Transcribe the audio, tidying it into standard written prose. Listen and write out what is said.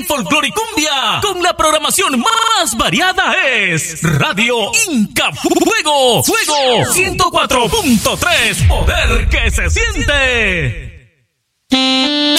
en folclore y cumbia, con la programación más variada es Radio Inca Fuego, Fuego 104.3, poder que se siente.